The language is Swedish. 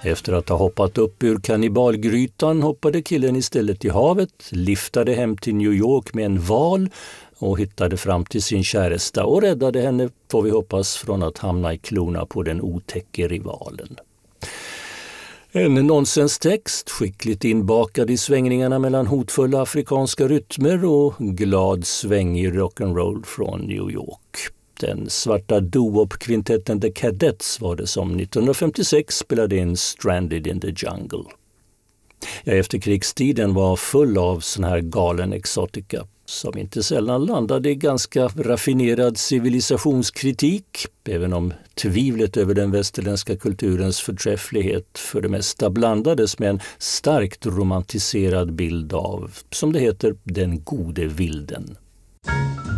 Efter att ha hoppat upp ur kannibalgrytan hoppade killen istället i havet, liftade hem till New York med en val och hittade fram till sin käresta och räddade henne, får vi hoppas, från att hamna i klorna på den otäcke rivalen. En nonsenstext, skickligt inbakad i svängningarna mellan hotfulla afrikanska rytmer och glad svängig rock'n'roll från New York. Den svarta doo-wop-kvintetten The Cadets var det som 1956 spelade in Stranded in the Jungle. Efterkrigstiden var full av sån här galen exotica som inte sällan landade i ganska raffinerad civilisationskritik, även om tvivlet över den västerländska kulturens förträfflighet för det mesta blandades med en starkt romantiserad bild av, som det heter, den gode vilden.